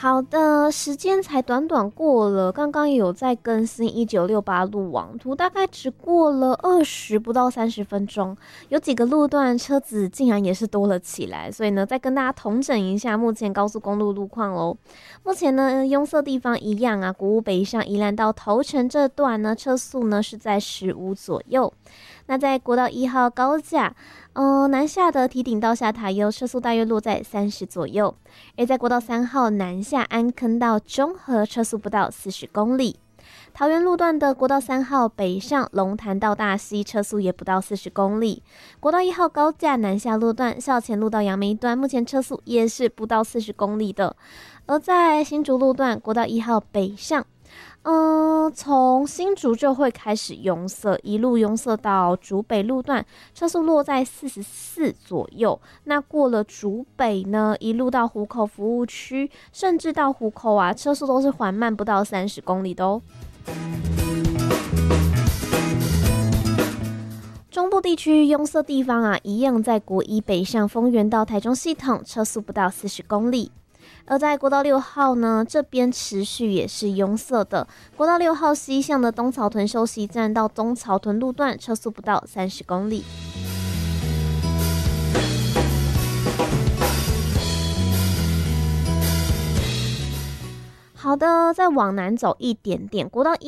好的，时间才短短过了，刚刚也有在更新1968路网图，大概只过了20不到30分钟，有几个路段车子竟然也是多了起来，所以呢，再跟大家统整一下目前高速公路路况喽。目前呢，拥塞地方一样啊，国五北上宜兰到头城这段呢，车速呢是在15左右。那在国道1号高架，南下的堤顶到下塔悠车速大约落在30左右，而在国道3号南下安坑到中和车速不到40公里。桃园路段的国道3号北上龙潭到大溪车速也不到40公里。国道1号高架南下路段校前路到杨梅段目前车速也是不到40公里的。而在新竹路段国道1号北上从新竹就会开始拥塞，一路拥塞到竹北路段，车速落在44左右。那过了竹北呢，一路到湖口服务区，甚至到湖口啊，车速都是缓慢不到30公里的哦。中部地区拥塞地方啊，一样在国一北上丰原到台中系统，车速不到40公里。而在国道6号呢，这边持续也是拥塞的。国道6号西向的东草屯休息站到东草屯路段，车速不到30公里。好的，再往南走一点点，国道